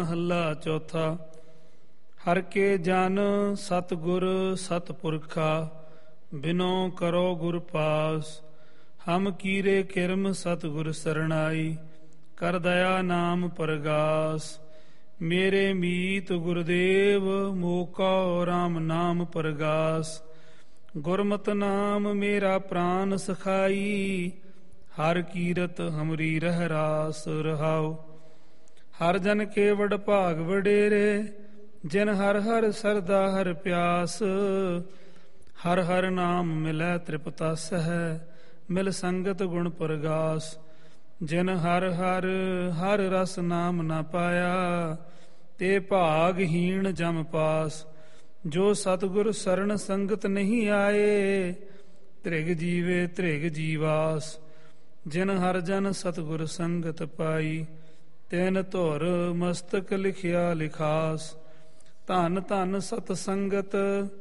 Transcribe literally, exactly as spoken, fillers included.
ਮਹੱਲਾ ਚੌਥਾ। ਹਰ ਕੇ ਜਨ ਸਤਿਗੁਰ ਸਤਿਪੁਰਖਾ, ਬਿਨੋ ਕਰੋ ਗੁਰ ਪਾਸ। ਹਮ ਕੀਰੇ ਕਿਰਮ ਸਤਿਗੁਰ ਸਰਣਾਈ, ਕਰ ਦਇਆ ਨਾਮ ਪਰਗਾਸ। ਮੇਰੇ ਮੀਤ ਗੁਰਦੇਵ, ਮੋਕਾ ਰਾਮ ਨਾਮ ਪਰਗਾਸ। ਗੁਰਮਤਿ ਨਾਮ ਮੇਰਾ ਪ੍ਰਾਨ ਸਖਾਈ, ਹਰ ਕੀਰਤ ਹਮਰੀ ਰਹਿ ਰਾਸ ਰਹਾਉ। ਹਰ ਜਨ ਕੇ ਵਡ ਭਾਗ ਵਡੇਰੇ, ਜਿਨ ਹਰ ਹਰ ਸਰਦਾ ਹਰ ਪਿਆਸ। ਹਰ ਹਰ ਨਾਮ ਮਿਲੈ ਤ੍ਰਿਪਤਸ ਹੈ, ਮਿਲ ਸੰਗਤ ਗੁਣ ਪਰਗਾਸ। ਜਿਨ ਹਰ ਹਰ ਹਰ ਰਸ ਨਾਮ ਨਾ ਪਾਇਆ, ਤੇ ਭਾਗਹੀਣ ਜਮ ਪਾਸ। ਜੋ ਸਤਿਗੁਰ ਸਰਣ ਸੰਗਤ ਨਹੀਂ ਆਏ, ਧ੍ਰਿਗ ਜੀਵੇ ਧ੍ਰਿਗ ਜੀਵਾਸ। ਜਿਨ ਹਰ ਜਨ ਸਤਿਗੁਰ ਸੰਗਤ ਪਾਈ, ਤਿਨ ਧੁਰ ਮਸਤਕ ਲਿਖਿਆ ਲਿਖਾਸ। ਧੰਨ ਧੰਨ ਸਤ ਸੰਗਤ